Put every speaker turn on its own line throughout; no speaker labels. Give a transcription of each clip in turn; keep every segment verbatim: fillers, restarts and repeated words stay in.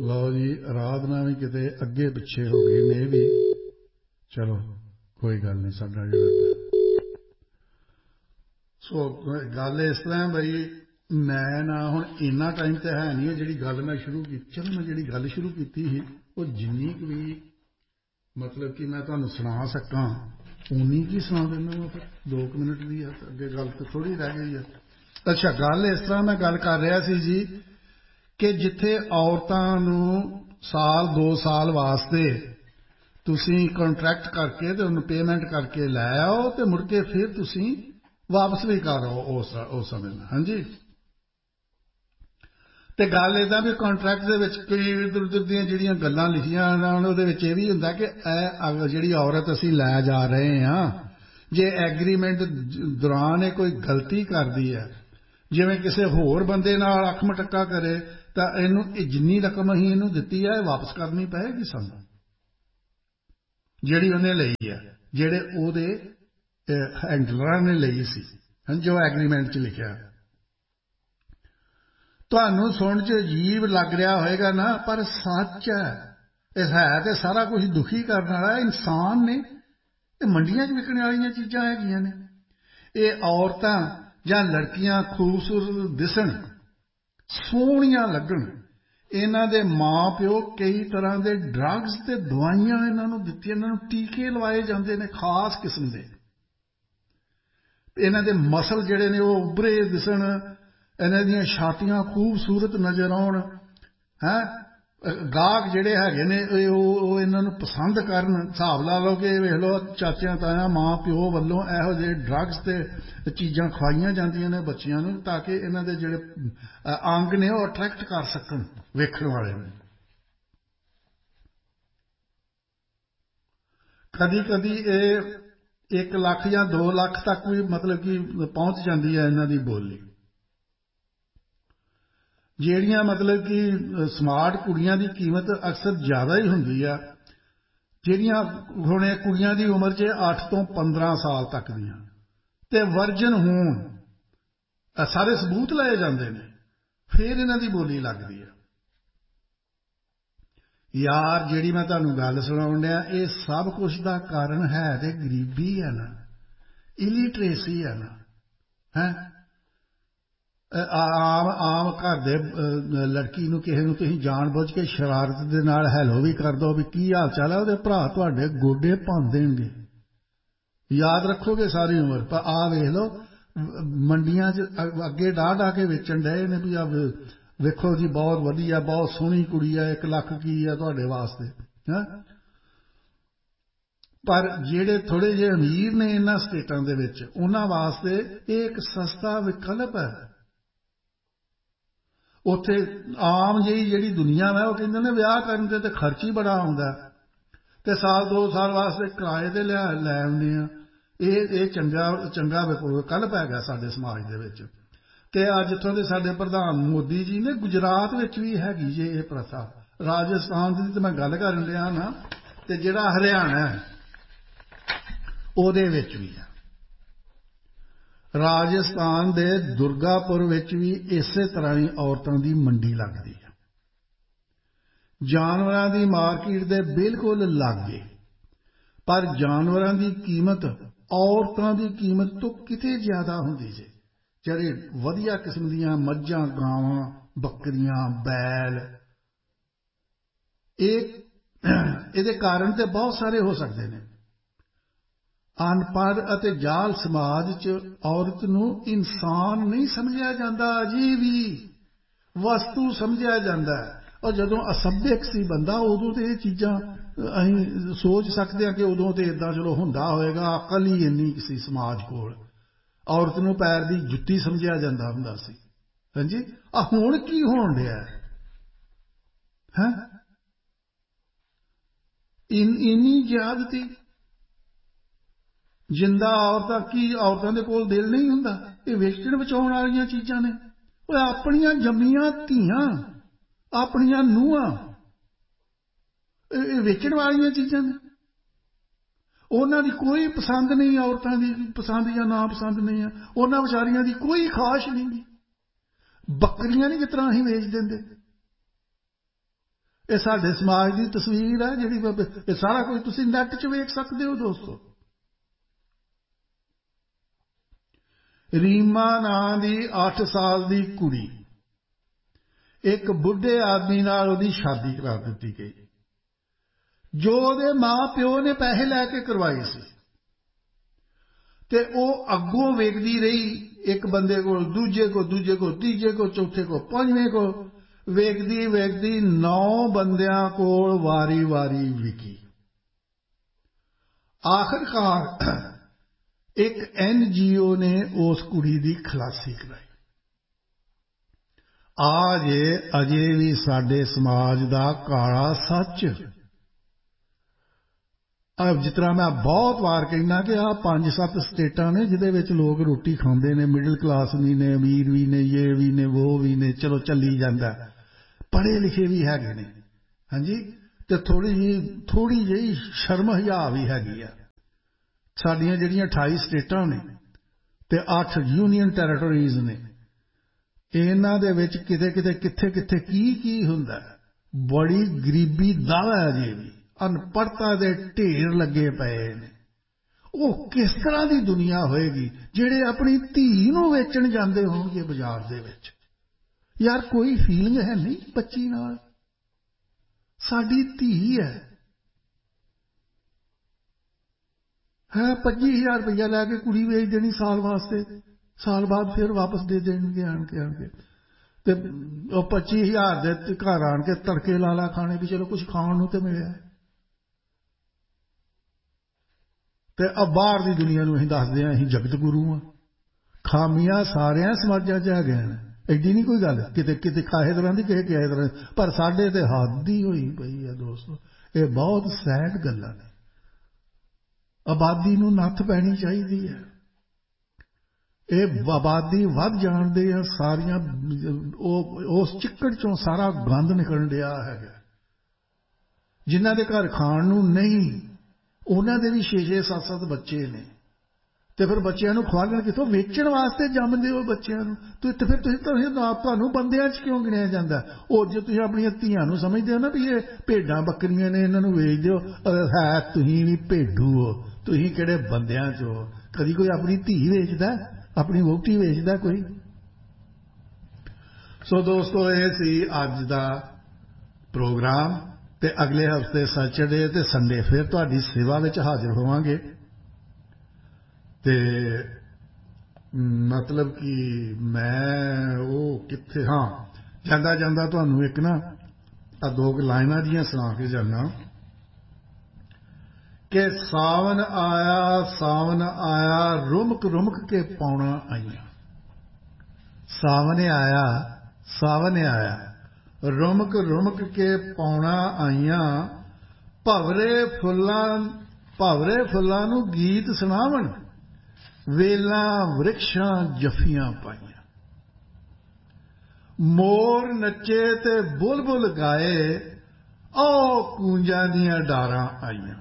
लो जी आराधना भी किते अगे पिछे हो गई ने भी चलो कोई गल नहीं साडा जिहड़ा सो गल इस तरह बई मैं ना हुण इन्ना टाइम तो है नहीं जिहड़ी गल मैं शुरू की चलो मैं जिहड़ी गल शुरू की थी वो जिन्नी क भी मतलब कि मैं तुहानूं सुणा सकां उन्नी की सुणा दिंदा मैं फिर दो क मिनट दी अगे गल तो थोड़ी रह गई है। अच्छा गल इस तरह मैं गल कर रहा सी जी कि जिथे औरतां नूं साल दो साल वास्ते तुसीं कॉन्ट्रैक्ट करके ते उन्हें पेमेंट करके लै आओ तो मुड़ के फिर तुसीं वापस भी कर आओ उस उस समय में। हाँ जी तो गल इदा भी कॉन्ट्रैक्ट दे विच कोई इधर उधर दी जिहड़ियां गल्लां लिखियां उहदे विच इह भी हुंदा कि जिहड़ी औरत असीं लै जा रहे हां जे एग्रीमेंट दौरान कोई गलती करदी है जिवें किसी होर बंदे नाल अख मटक्का करे तो इनू जिन्नी रकम असीं इनू दित्ती है वापस करनी पएगी सानूं जिहड़ी उहने लई है जिहड़े उहदे हैंडलरां ने लई सी जो एग्रीमेंट च लिखिआ। तुहानूं सुण च अजीब लग रहा होएगा ना पर सच है इस है तो सारा कुछ दुखी करने वाला इंसान ने ये मंडियां च विकने वालियां चीज़ां हैगियां ने ये औरतां जां लड़कियां खूबसूरत दिसण सोहणियां लगण इन्हां दे माँ प्यो कई तरह के ड्रग्स ते दवाइयां इन्हां नूं दित्तियां इन्हां नूं टीके लवाए जांदे ने खास किस्म दे इन्हां दे मसल जिहड़े ने वो उभरे दिसण इन्हां दीयां छातियां खूबसूरत नज़र आउण हैं गाहक जिहड़े हैगे ने ਉਹ ਇਹਨਾਂ ਨੂੰ पसंद करन हिसाब ला लो कि वेख लो चाचियां तायां मां प्यो ਵੱਲੋਂ ਇਹੋ ਜਿਹੇ ड्रग्स ਤੇ चीज़ां ਖਵਾਈਆਂ ਜਾਂਦੀਆਂ ਨੇ ਬੱਚਿਆਂ ਨੂੰ ਤਾਂ ਕਿ ਇਹਨਾਂ ਦੇ ਜਿਹੜੇ ਅੰਗ ਨੇ ਉਹ ਅਟਰੈਕਟ ਕਰ ਸਕਣ ਵੇਖਣ ਵਾਲੇ ਨੂੰ। ਕਦੀ ਕਦੀ ਇਹ एक ਲੱਖ ਜਾਂ दो ਲੱਖ ਤੱਕ ਵੀ मतलब कि पहुंच ਜਾਂਦੀ ਹੈ ਇਹਨਾਂ ਦੀ ਬੋਲੀ ਜਿਹੜੀਆਂ मतलब कि स्मार्ट कुड़ियां की कीमत अक्सर ज़्यादा ही होंदी है ਜਿਹੜੀਆਂ ਹੁਣ ਇਹ ਕੁੜੀਆਂ ਦੀ ਉਮਰ 'ਚ ਅੱਠ ਤੋਂ पंद्रह साल तक ਦੀਆਂ ਤੇ ਵਰਜਨ ਹੋਣ ਸਾਰੇ ਸਬੂਤ ਲਏ ਜਾਂਦੇ ਨੇ ਫਿਰ ਇਹਨਾਂ ਦੀ ਬੋਲੀ ਲੱਗਦੀ ਹੈ। यार ਜਿਹੜੀ मैं ਤੁਹਾਨੂੰ ਗੱਲ ਸੁਣਾਉਣ ਡਿਆ ਇਹ ਸਭ ਕੁਝ ਦਾ ਕਾਰਨ ਹੈ ਤੇ ਗਰੀਬੀ ਹੈ ਨਾ ਇਲਿਟਰੇਸੀ ਹੈ ਨਾ ਹੈ आम आम घर दे लड़की नूं किसी नूं तुसीं जान बुझ के शरारत दे नाल हैलो भी कर दो भी की हाल चाल है उहदे भरा तुहाडे गोडे भंन देणगे याद रखोगे सारी उम्र। पर आ वेख लो मंडियां च अगे डाह डाह के वेचण डए ने भी आ वेखो जी बहुत वधिया बहुत सोहनी कुड़ी है एक लख की है तुहाडे वास्ते है पर जिहड़े थोड़े जे अमीर ने इन्हां स्टेटां दे विच उन्हां वास्ते इह एक सस्ता विकल्प है। उत्थे आम जी जिहड़ी दुनिया है वह कहते हैं विआह करन ते खर्च ही बड़ा आउंदा ते साल दो साल वास्ते किराए ते लै लै आउंदे आ ਇਹ ਇਹ ਚੰਗਾ ਚੰਗਾ ਵਿਕਲਪ ਹੈਗਾ ਸਾਡੇ ਸਮਾਜ ਦੇ ਵਿੱਚ। ਤੇ ਅੱਜ ਇੱਥੋਂ ਦੇ ਸਾਡੇ ਪ੍ਰਧਾਨ ਮੋਦੀ ਜੀ ਨੇ ਗੁਜਰਾਤ ਵਿੱਚ ਵੀ ਹੈਗੀ ਜੇ ਇਹ ਪ੍ਰਥਾ ਰਾਜਸਥਾਨ ਦੀ ਤੇ ਮੈਂ ਗੱਲ ਕਰਨ ਲਿਆ ਨਾ ਤੇ ਜਿਹੜਾ ਹਰਿਆਣਾ ਹੈ ਉਹਦੇ ਵਿੱਚ ਵੀ ਹੈ राजस्थान दे दुर्गापुर विच भी इसे तरह ही औरतों की मंडी लगती है जानवरों की मार्केट दे बिल्कुल लागे पर जानवरों की कीमत औरतों की कीमत तो किते ज्यादा होंदी जे जिहड़े वधिया किस्म दीयां मझां गावां बकरियां बैल इहदे कारण ते बहुत सारे हो सकते हैं। अनपढ़ अते जाल समाज च औरत नूं इंसान नहीं समझिया जाता अजे भी वस्तु समझिया जाता है और जदों असभ्यक सी बंदा उदों तो ये चीज़ां असीं सोच सकते हैं कि उदों तो इदां चलो हुंदा होएगा अकल ही इन्नी सी समाज कोल औरत नूं पैर दी जुत्ती समझिया जाता हुंदा सी। हां जी आ हुण की होण दिया है इन इन्नी ज्यादती जिंदा औरतां की औरतों के कोल दिल नहीं हुंदा ये वेचण बचाउण वालियां चीज़ां ने ओए अपणियां जम्मियां धीआं अपणियां नूहां ये वेचण वालियां चीज़ां ने उन्हां दी कोई पसंद नहीं औरतां दी पसंद या ना पसंद नहीं है उन्हां विचारियां दी कोई खाश नहीं बकरियां नहीं जिस तरह असीं वेच दिंदे ਇਹ ਸਾਡੇ ਸਮਾਜ ਦੀ ਤਸਵੀਰ ਹੈ ਜਿਹੜੀ ਇਹ ਸਾਰਾ ਕੁਝ ਤੁਸੀਂ ਨੈੱਟ 'ਚ ਵੇਖ ਸਕਦੇ ਹੋ ਦੋਸਤੋ। ਰੀਮਾ ਨਾਂ ਦੀ ਅੱਠ ਸਾਲ ਦੀ ਕੁੜੀ, ਇੱਕ ਬੁੱਢੇ ਆਦਮੀ ਨਾਲ ਉਹਦੀ ਸ਼ਾਦੀ ਕਰਾ ਦਿੱਤੀ ਗਈ ਜੋ ਉਹਦੇ ਮਾਂ ਪਿਓ ਨੇ ਪੈਸੇ ਲੈ ਕੇ ਕਰਵਾਈ ਸੀ, ਤੇ ਉਹ ਅੱਗੋਂ ਵੇਖਦੀ ਰਹੀ ਇੱਕ ਬੰਦੇ ਕੋਲ, ਦੂਜੇ ਕੋ, ਦੂਜੇ ਕੋ, ਤੀਜੇ ਕੋ, ਚੌਥੇ ਕੋ, ਪੰਜਵੇਂ ਕੋ, ਵੇਖਦੀ ਵੇਖਦੀ ਨੌ ਬੰਦਿਆਂ ਕੋਲ ਵਾਰੀ ਵਾਰੀ ਵਿਕੀ। ਆਖਿਰਕਾਰ ਇੱਕ ਐਨ ਜੀ ਓ ਨੇ ਉਸ ਕੁੜੀ ਦੀ ਖਲਾਸੀ ਕਰਾਈ। ਆ ਜੇ ਅਜੇ ਵੀ ਸਾਡੇ ਸਮਾਜ ਦਾ ਕਾਲਾ ਸੱਚ। ਜਿਸ ਤਰ੍ਹਾਂ ਮੈਂ ਬਹੁਤ ਵਾਰ ਕਹਿੰਦਾ ਕਿ ਆਹ ਪੰਜ ਸੱਤ ਸਟੇਟਾਂ ਨੇ ਜਿਹਦੇ ਵਿੱਚ ਲੋਕ ਰੋਟੀ ਖਾਂਦੇ ਨੇ, ਮਿਡਲ ਕਲਾਸ ਵੀ ਨੇ, ਅਮੀਰ ਵੀ ਨੇ, ਇਹ ਵੀ ਨੇ, ਉਹ ਵੀ ਨੇ, ਚਲੋ ਚੱਲੀ ਜਾਂਦਾ, ਪੜ੍ਹੇ ਲਿਖੇ ਵੀ ਹੈਗੇ ਨੇ, ਹਾਂਜੀ, ਤੇ ਥੋੜ੍ਹੀ ਜਿਹੀ ਥੋੜ੍ਹੀ ਜਿਹੀ ਸ਼ਰਮ ਹਯਾ ਵੀ ਹੈਗੀ ਆ। ਸਾਡੀਆਂ ਜਿਹੜੀਆਂ ਅਠਾਈ ਸਟੇਟਾਂ ਨੇ ਤੇ ਅੱਠ ਯੂਨੀਅਨ ਟੈਰੀਟੋਰੀਜ਼ ਨੇ, ਇਹਨਾਂ ਦੇ ਵਿੱਚ ਕਿਤੇ ਕਿਤੇ ਕਿੱਥੇ ਕਿੱਥੇ ਕੀ ਕੀ ਹੁੰਦਾ। ਬੜੀ ਗਰੀਬੀ ਦਾਵਾ ਹੈ ਅਜੇ ਵੀ, ਅਨਪੜ੍ਹਤਾ ਦੇ ਢੇਰ ਲੱਗੇ ਪਏ ਨੇ। ਉਹ ਕਿਸ ਤਰ੍ਹਾਂ ਦੀ ਦੁਨੀਆ ਹੋਏਗੀ ਜਿਹੜੇ ਆਪਣੀ ਧੀ ਨੂੰ ਵੇਚਣ ਜਾਂਦੇ ਹੋਣਗੇ ਬਾਜ਼ਾਰ ਦੇ ਵਿੱਚ। ਯਾਰ ਕੋਈ ਫੀਲਿੰਗ ਹੈ ਨਹੀਂ ਬੱਚੀ ਨਾਲ, ਸਾਡੀ ਧੀ ਹੈ ਹੈ ਪੱਚੀ ਹਜ਼ਾਰ ਰੁਪਈਆ ਲੈ ਕੇ ਕੁੜੀ ਵੇਚ ਦੇਣੀ ਸਾਲ ਵਾਸਤੇ, ਸਾਲ ਬਾਅਦ ਫਿਰ ਵਾਪਸ ਦੇ ਦੇਣਗੇ ਆਣ ਕੇ ਆਣ ਕੇ ਤੇ ਉਹ ਪੱਚੀ ਹਜ਼ਾਰ ਦੇ ਘਰ ਆਣ ਕੇ ਤੜਕੇ ਲਾ ਲਾ ਖਾਣੇ ਵੀ ਚਲੋ ਕੁਝ ਖਾਣ ਨੂੰ ਤੇ ਮਿਲਿਆ। ਤੇ ਆ ਬਾਹਰ ਦੀ ਦੁਨੀਆ ਨੂੰ ਅਸੀਂ ਦੱਸਦੇ ਹਾਂ ਅਸੀਂ ਜਗਤ ਗੁਰੂ ਹਾਂ। ਖਾਮੀਆਂ ਸਾਰਿਆਂ ਸਮਾਜਾਂ 'ਚ ਹੈਗੇ ਨੇ, ਐਡੀ ਨਹੀਂ ਕੋਈ ਗੱਲ, ਕਿਤੇ ਕਿਤੇ ਕਾਹੇ ਤਰ੍ਹਾਂ ਦੀ ਕਿਸੇ ਕਿਸੇ ਤਰ੍ਹਾਂ, ਪਰ ਸਾਡੇ ਤੇ ਹੱਦ ਹੀ ਹੋਈ ਪਈ ਹੈ ਦੋਸਤੋ। ਇਹ ਬਹੁਤ ਸੈਡ ਗੱਲਾਂ ਨੇ। ਆਬਾਦੀ ਨੂੰ ਨੱਥ ਪੈਣੀ ਚਾਹੀਦੀ ਹੈ। ਇਹ ਆਬਾਦੀ ਵੱਧ ਜਾਣਦੇ ਆ ਸਾਰੀਆਂ, ਉਹ ਉਸ ਚਿੱਕੜ 'ਚੋਂ ਸਾਰਾ ਗੰਦ ਨਿਕਲਣ ਡਿਆ ਹੈਗਾ। ਜਿਨ੍ਹਾਂ ਦੇ ਘਰ ਖਾਣ ਨੂੰ ਨਹੀਂ, ਉਹਨਾਂ ਦੇ ਵੀ ਛੇ ਛੇ ਸੱਤ ਸੱਤ ਬੱਚੇ ਨੇ, ਤੇ ਫਿਰ ਬੱਚਿਆਂ ਨੂੰ ਖਵਾਲਣ ਕਿੱਥੋਂ? ਵੇਚਣ ਵਾਸਤੇ ਜੰਮਦੇ ਹੋ ਬੱਚਿਆਂ ਨੂੰ। ਤੇ ਫਿਰ ਤੁਸੀਂ ਤੁਹਾਨੂੰ ਬੰਦਿਆਂ 'ਚ ਕਿਉਂ ਗਿਣਿਆ ਜਾਂਦਾ? ਉਹ ਜੇ ਤੁਸੀਂ ਆਪਣੀਆਂ ਧੀਆਂ ਨੂੰ ਸਮਝਦੇ ਹੋ ਨਾ ਵੀ ਇਹ ਭੇਡਾਂ ਬੱਕਰੀਆਂ ਨੇ, ਇਹਨਾਂ ਨੂੰ ਵੇਚ ਦਿਓ, ਹੈ ਤੁਸੀਂ ਵੀ ਭੇਡੂ ਹੋ, ਤੁਸੀਂ ਕਿਹੜੇ ਬੰਦਿਆਂ 'ਚ ਹੋ? ਕਦੀ ਕੋਈ ਆਪਣੀ ਧੀ ਵੇਚਦਾ, ਆਪਣੀ ਵਹੁਟੀ ਵੇਚਦਾ ਕੋਈ? ਸੋ ਦੋਸਤੋ, ਇਹ ਸੀ ਅੱਜ ਦਾ ਪ੍ਰੋਗਰਾਮ, ਤੇ ਅਗਲੇ ਹਫ਼ਤੇ ਸੈਚਰਡੇ ਤੇ ਸੰਡੇ ਫਿਰ ਤੁਹਾਡੀ ਸੇਵਾ ਵਿੱਚ ਹਾਜ਼ਰ ਹੋਵਾਂਗੇ। ਤੇ ਮਤਲਬ ਕਿ ਮੈਂ ਉਹ ਕਿੱਥੇ, ਹਾਂ, ਜਾਂਦਾ ਜਾਂਦਾ ਤੁਹਾਨੂੰ ਇੱਕ ਨਾ ਆ ਦੋ ਲਾਈਨਾਂ ਦੀਆਂ ਸੁਣਾ ਕੇ ਜਾਣਾ ਕਿ ਸਾਵਨ ਆਇਆ ਸਾਵਨ ਆਇਆ ਰੁਮਕ ਰੁਮਕ ਕੇ ਪੌਣਾ ਆਈਆਂ। ਸਾਵਨ ਆਇਆ ਸਾਵਨ ਆਇਆ ਰੁਮਕ ਰੁਮਕ ਕੇ ਪੌਣਾ ਆਈਆਂ, ਭਵਰੇ ਫੁੱਲਾਂ ਭਵਰੇ ਫੁੱਲਾਂ ਨੂੰ ਗੀਤ ਸੁਣਾਵਣ, ਵੇਲਾਂ ਵ੍ਰਿਕਸ਼ਾਂ ਜੱਫੀਆਂ ਪਾਈਆਂ। ਮੋਰ ਨੱਚੇ ਤੇ ਬੁਲਬੁਲ ਗਾਏ, ਓ ਕੂੰਜਾਂ ਦੀਆਂ ਡਾਰਾਂ ਆਈਆਂ।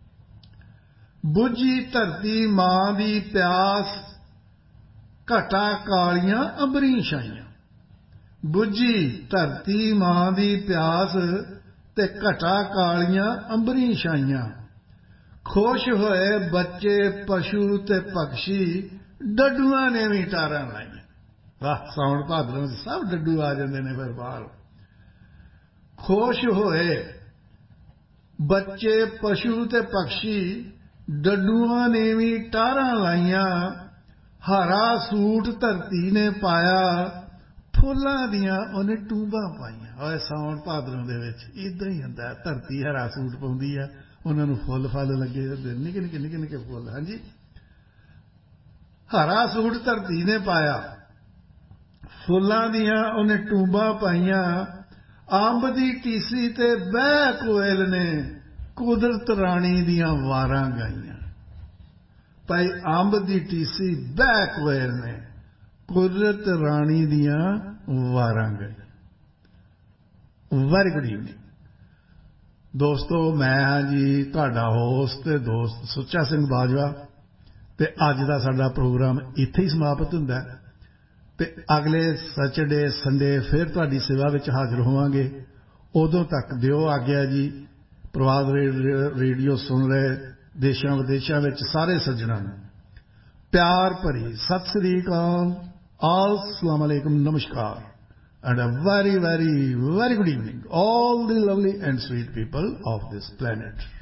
ਬੁੱਝੀ ਧਰਤੀ ਮਾਂ ਦੀ ਪਿਆਸ, ਘਟਾ ਕਾਲੀਆਂ ਅੰਬਰੀਂ ਛਾਈਆਂ। ਬੁੱਝੀ ਧਰਤੀ ਮਾਂ ਦੀ ਪਿਆਸ ਤੇ ਘਟਾ ਕਾਲੀਆਂ ਅੰਬਰੀਂ ਛਾਈਆਂ। ਖੁਸ਼ ਹੋਏ ਬੱਚੇ ਪਸ਼ੂ ਤੇ ਪਕਸ਼ੀ, ਡੱਡੂਆਂ ਨੇ ਵੀ ਟਾਰਾਂ ਲਾਈਆਂ। ਵਾਹ, ਸਾਉਣ ਭਾਦਰੋਂ ਸਭ ਡੱਡੂ ਆ ਜਾਂਦੇ ਨੇ ਫਿਰ ਬਾਹਰ। ਖੁਸ਼ ਹੋਏ ਬੱਚੇ ਪਸ਼ੂ ਤੇ ਪਕਸ਼ੀ, ਡੱਡੂਆਂ ਨੇ ਵੀ ਟਾਰਾਂ ਲਾਈਆਂ। ਹਰਾ ਸੂਟ ਧਰਤੀ ਨੇ ਪਾਇਆ, ਫੁੱਲਾਂ ਦੀਆਂ ਉਹਨੇ ਟੂੰਬਾਂ ਪਾਈਆਂ। ਓਏ ਸਾਉਣ ਭਾਦਰੋਂ ਦੇ ਵਿੱਚ ਇੱਦਾਂ ਹੀ ਹੁੰਦਾ, ਧਰਤੀ ਹਰਾ ਸੂਟ ਪਾਉਂਦੀ ਹੈ, ਉਹਨਾਂ ਨੂੰ ਫੁੱਲ ਫਲ ਲੱਗੇ ਹੁੰਦੇ, ਨਿੱਕੇ ਨਿੱਕੇ ਨਿੱਕੇ ਨਿੱਕੇ ਫੁੱਲ। ਹਾਂਜੀ, ਹਰਾ ਸੂਟ ਧਰਤੀ ਨੇ ਪਾਇਆ, ਫੁੱਲਾਂ ਦੀਆਂ ਉਹਨੇ ਟੂੰਬਾਂ ਪਾਈਆਂ। ਅੰਬ ਦੀ ਟੀਸੀ ਤੇ ਬਹਿ ਕੋਇਲ ਨੇ, ਕੁਦਰਤ ਰਾਣੀ ਦੀਆਂ ਵਾਰਾਂ ਗਾਈਆਂ। ਭਾਈ ਅੰਬ ਦੀ ਟੀਸੀ ਬਹਿ ਕੋਇਲ ਨੇ, ਕੁਦਰਤ ਰਾਣੀ ਦੀਆਂ ਵਾਰਾਂ ਗਾਈਆਂ। ਵੈਰੀ ਗੁੱਡ ਈਵਨਿੰਗ ਦੋਸਤੋ, ਮੈਂ ਹਾਂ ਜੀ ਤੁਹਾਡਾ ਹੋਸਟ ਤੇ ਦੋਸਤ ਸੁੱਚਾ ਸਿੰਘ ਬਾਜਵਾ, ਤੇ ਅੱਜ ਦਾ ਸਾਡਾ ਪ੍ਰੋਗਰਾਮ ਇੱਥੇ ਹੀ ਸਮਾਪਤ ਹੁੰਦਾ, ਤੇ ਅਗਲੇ ਸੈਚਰਡੇ ਸੰਡੇ ਫਿਰ ਤੁਹਾਡੀ ਸੇਵਾ ਵਿੱਚ ਹਾਜ਼ਰ ਹੋਵਾਂਗੇ। ਉਦੋਂ ਤੱਕ ਦਿਓ ਆਗਿਆ ਜੀ। ਪ੍ਰਵਾਦ ਰੇਡੀਓ ਸੁਣ ਰਹੇ ਦੇਸ਼ਾਂ ਵਿਦੇਸ਼ਾਂ ਵਿੱਚ ਸਾਰੇ ਸੱਜਣਾਂ ਨੂੰ ਪਿਆਰ ਭਰੀ ਸਤਿ ਸ੍ਰੀ ਅਕਾਲ। अस्सलाम alaikum, namaskar, and a very, very, very good evening, all the lovely and sweet people of this planet.